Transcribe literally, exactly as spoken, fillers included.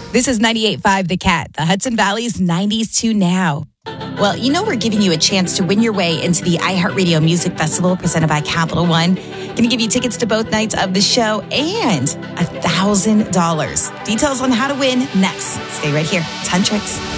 This is ninety-eight point five The Cat, the Hudson Valley's nineties to now. Well, you know we're giving you a chance to win your way into the iHeartRadio Music Festival presented by Capital One. Going to give you tickets to both nights of the show and one thousand dollars. Details on how to win next. Stay right here. Ton Tricks.